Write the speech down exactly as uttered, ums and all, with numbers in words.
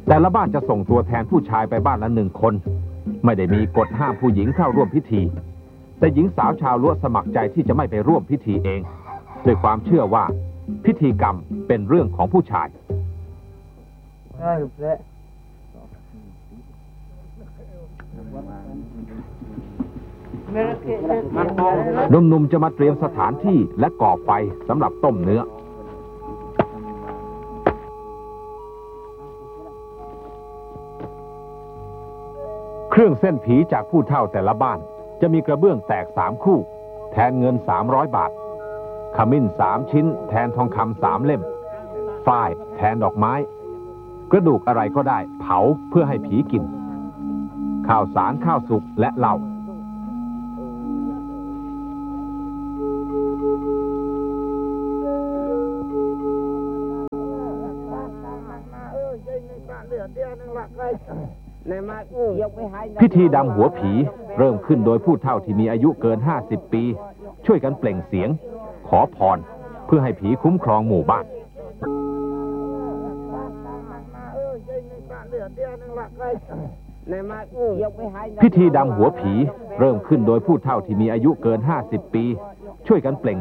แต่ละบ้านจะส่งตัวแทนผู้ชายไปบ้านละหนึ่งคนไม่ได้มีกฎห้ามผู้หญิงเข้าร่วมพิธีแต่หญิงสาวชาวล้วสมัครใจที่จะไม่ไปร่วมพิธีเองด้วยความเชื่อว่าพิธีกรรมเป็นเรื่องของผู้ชายหนุ่มๆจะมาเตรียมสถานที่และก่อไฟสำหรับต้มเนื้อเครื่องเส้นผีจากผู้เฒ่าแต่ละบ้านจะมีกระเบื้องแตกสามคู่แทนเงินสามร้อยบาทขมิ้นสามชิ้นแทนทองคำสามเล่มฝ้ายแทนดอกไม้กระดูกอะไรก็ได้เผาเพื่อให้ผีกินข้าวสารข้าวสุกและเหล้าพิธีดำหัวผีเริ่มขึ้นโดยผู้เฒ่าที่มีอายุเกินห้าสิบปีช่วยกันเปล่งเสียงขอพรเพื่อให้ผีคุ้มครองหมู่บ้านพิธีดำหัวผีเริ่มขึ้นโดยผู้เฒ่าที่มีอายุเกินห้าสิบปีช่วยกันเปล่ง